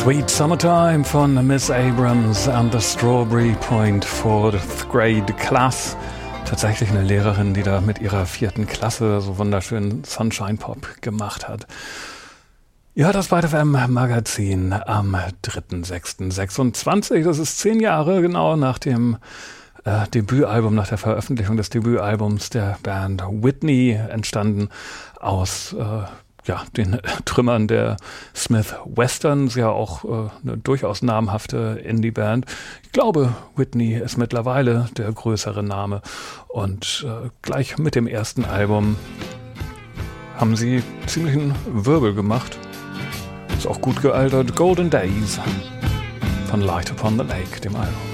Sweet Summertime von Miss Abrams and the Strawberry Point Fourth Grade Class. Tatsächlich eine Lehrerin, die da mit ihrer 4. Klasse so wunderschön Sunshine Pop gemacht hat. Ihr hört das Byte FM Magazin am 3.6.26. Das ist 10 Jahre genau nach dem Debütalbum, nach der Veröffentlichung des Debütalbums der Band Whitney, entstanden aus den Trümmern der Smith Westerns, ja auch eine durchaus namhafte Indie-Band. Ich glaube, Whitney ist mittlerweile der größere Name. Und gleich mit dem ersten Album haben sie ziemlichen Wirbel gemacht. Ist auch gut gealtert. Golden Days von Light Upon the Lake, dem Album.